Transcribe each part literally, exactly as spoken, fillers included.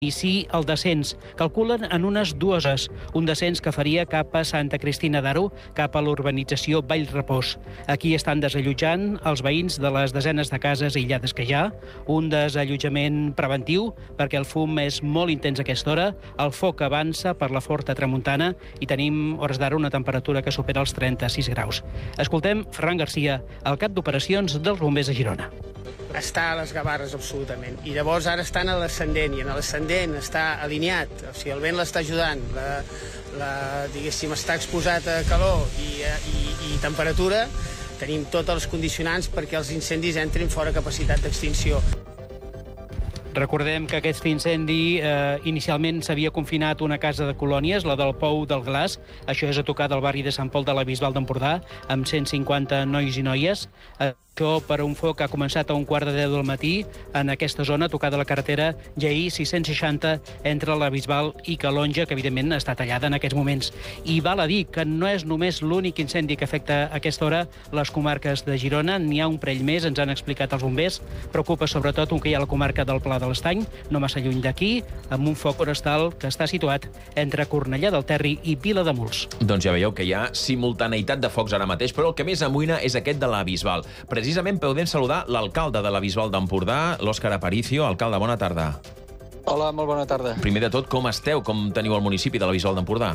inici el descens. Calculen en unes dues hores, un descens que faria cap a Santa Cristina d'Aro, cap a l'urbanització Vallrepòs. Aquí estan desallotjant els veïns de les desenes de cases aïllades que hi ha, un desallotjament preventiu, perquè el fum és molt intens a aquesta hora, el foc avança per la forta tramuntana i tenim, hores d'ara, una temperatura que supera els trenta-sis graus. Escoltem Ferran Garcia, el cap d'operacions dels bombers a Girona. Està a les Gavarres, absolutament. I llavors ara estan a l'ascendent, i en l'ascendent està alineat, o sigui, el vent l'està ajudant, la, la, diguéssim, està exposat a calor i, i, i temperatura, tenim tots els condicionants perquè els incendis entrin fora capacitat d'extinció. Recordem que aquest incendi eh, inicialment s'havia confinat una casa de colònies, la del Pou del Glaç. Això és a tocar del barri de Sant Pol de la Bisbal d'Empordà, amb cent cinquanta nois i noies. Eh, Això per un foc que ha començat a un quart de deu del matí en aquesta zona, tocada la carretera G I sis-cents seixanta entre la Bisbal i Calonja, que evidentment està tallada en aquests moments. I val a dir que no és només l'únic incendi que afecta a aquesta hora les comarques de Girona, n'hi ha un parell més, ens han explicat els bombers. Preocupa sobretot un que hi ha a la comarca del Pla de l'Estany, no massa lluny d'aquí, amb un foc forestal que està situat entre Cornellà del Terri i Vilademuls. Doncs ja veieu que hi ha simultaneïtat de focs ara mateix, però el que més amoïna és aquest de la Bisbal. Precisament podem saludar l'alcalde de la Bisbal d'Empordà, l'Òscar Aparicio. Alcalde, bona tarda. Hola, molt bona tarda. Primer de tot, com esteu? Com teniu el municipi de la Bisbal d'Empordà?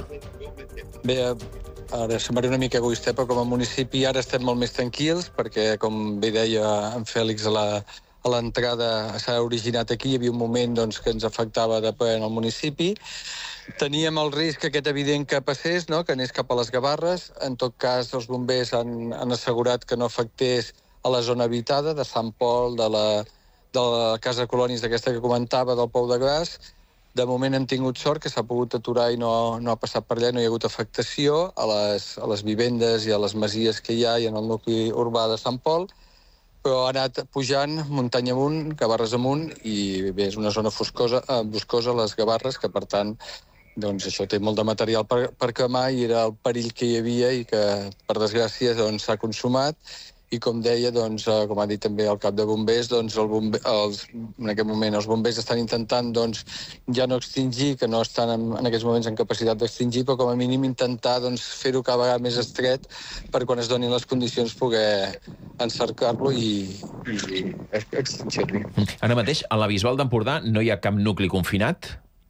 Bé, ara semblaré una mica egoista, però com a municipi ara estem molt més tranquils, perquè, com bé deia en Fèlix, a la, a l'entrada s'ha originat aquí, hi havia un moment doncs, que ens afectava de ple en el municipi. Teníem el risc aquest evident que passés, no? Que anés cap a les Gavarres. En tot cas, els bombers han, han assegurat que no afectés a la zona habitada de Sant Pol, de la, de la casa de colònies d'aquesta que comentava, del Pou de Glaç. De moment hem tingut sort que s'ha pogut aturar i no, no ha passat per allà, no hi ha hagut afectació a les, a les vivendes i a les masies que hi ha i en el nucli urbà de Sant Pol, però ha anat pujant muntanya amunt, Gavarres amunt, i bé, és una zona foscosa, eh, boscosa, les Gavarres, que per tant doncs això té molt de material per, per cremar i era el perill que hi havia i que, per desgràcia, doncs, s'ha consumat. I com deia, doncs, com ha dit també el cap de bombers, doncs el bombe els, en aquest moment els bombers estan intentant doncs, ja no extingir, que no estan en, en aquests moments en capacitat d'extingir, però com a mínim intentar doncs, fer-ho cada vegada més estret per quan es donin les condicions poder encercar-lo i, i extingir-lo. Ara mateix, a la Bisbal d'Empordà no hi ha cap nucli confinat?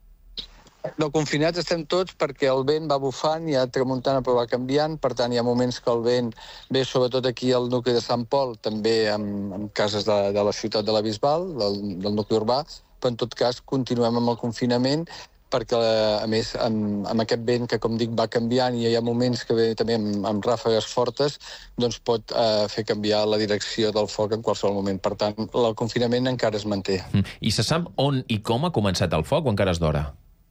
No, confinats estem tots perquè el vent va bufant, hi ha tramuntana però va canviant, per tant hi ha moments que el vent ve sobretot aquí al nucli de Sant Pol, també amb, amb cases de, de la ciutat de la Bisbal, del, del nucli urbà, però en tot cas continuem amb el confinament perquè, a més, amb, amb aquest vent que, com dic, va canviant i hi ha moments que ve també amb, amb ràfegues fortes, doncs pot eh, fer canviar la direcció del foc en qualsevol moment. Per tant, el confinament encara es manté. I se sap on i com ha començat el foc o encara és d'hora?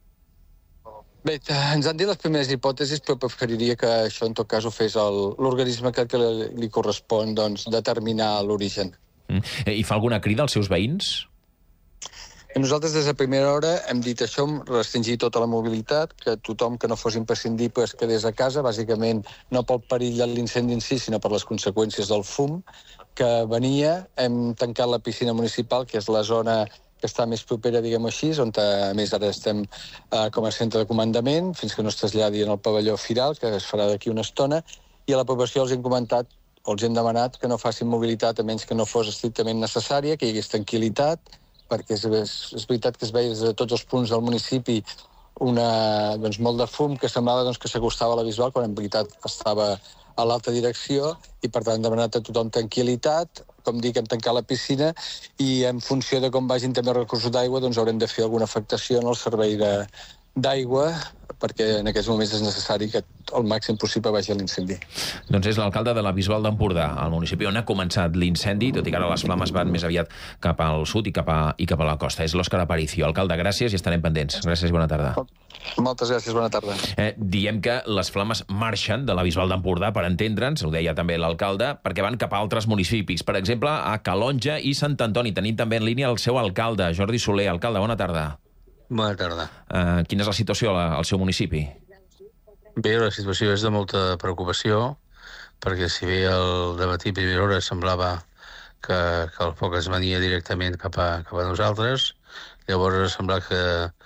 Bé, ens han dit les primeres hipòtesis, però preferiria que això en tot cas ho fes l'organisme que, que li correspon doncs, determinar l'origen. Mm. I fa alguna crida als seus veïns? Nosaltres des de primera hora hem dit això, restringir tota la mobilitat, que tothom que no fos imprescindible es quedés a casa, bàsicament no pel perill de l'incendi en si, sinó per les conseqüències del fum que venia. Hem tancat la piscina municipal, que és la zona que està més propera, diguem-ho així, on a més ara estem eh, com a centre de comandament, fins que no es traslladi en el pavelló firal, que es farà d'aquí una estona, i a la població els hem comentat, o els hem demanat que no facin mobilitat a menys que no fos estrictament necessària, que hi hagués tranquil·litat, perquè és, és, és veritat que es veia des de tots els punts del municipi una, doncs, molt de fum que semblava doncs, que s'acostava a la Bisbal, quan en veritat estava a l'alta direcció, i per tant hem demanat a tothom tranquil·litat. Com dic, hem tancat la piscina i en funció de com vagin també els recursos d'aigua doncs haurem de fer alguna afectació en el servei d'aigua, perquè en aquests moments és necessari que el màxim possible vagi a l'incendi. Doncs és l'alcalde de la Bisbal d'Empordà, al municipi on ha començat l'incendi, tot i que ara les flames van més aviat cap al sud i cap a, i cap a la costa. És l'Òscar Aparicio. Alcalde, gràcies i estarem pendents. Gràcies i bona tarda. Moltes gràcies, bona tarda. Eh, diem que les flames marxen de la Bisbal d'Empordà, per entendre'ns, ho deia també l'alcalde, perquè van cap a altres municipis. Per exemple, a Calonja i Sant Antoni. Tenim també en línia el seu alcalde, Jordi Soler. Alcalde, bona tarda. Bona tarda. Uh, quina és la situació al seu municipi? Bé, la situació és de molta preocupació, perquè si bé el dematí a primera hora semblava que, que el foc es venia directament cap a, cap a nosaltres, Llavors ha semblat que